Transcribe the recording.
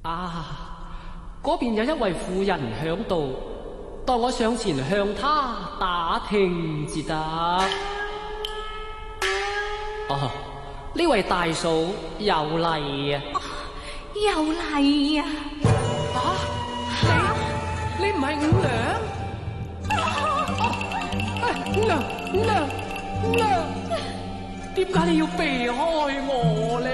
啊，嗰邊有一位婦人響度，待我上前向她打聽至得。哦，呢位大嫂又嚟啊！ 又嚟啊！ 你唔係五娘？五娘，點解你要避開我咧？